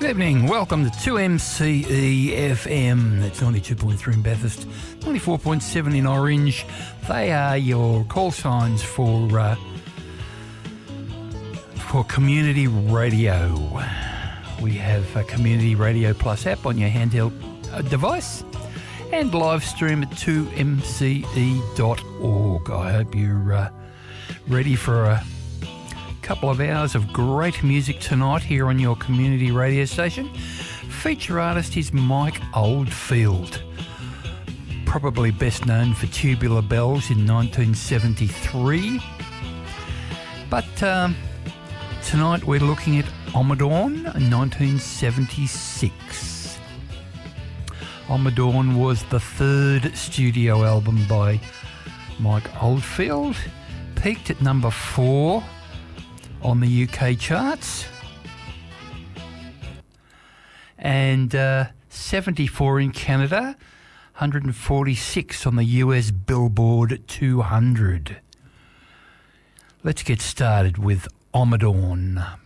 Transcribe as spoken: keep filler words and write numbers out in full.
Good evening, welcome to two M C E F M. That's ninety-two point three in Bathurst, ninety-four point seven in Orange. They are your call signs for uh, for community radio. We have a Community Radio Plus app on your handheld uh, device and live stream at two M C E dot org. I hope you're uh, ready for a couple of hours of great music tonight here on your community radio station. Feature artist is Mike Oldfield, probably best known for Tubular Bells in nineteen seventy-three. But um, tonight we're looking at Ommadawn nineteen seventy-six. Ommadawn was the third studio album by Mike Oldfield, peaked at number four on the U K charts, and uh, seventy-four in Canada, one hundred forty-six on the U S Billboard two hundred. Let's get started with Ommadawn.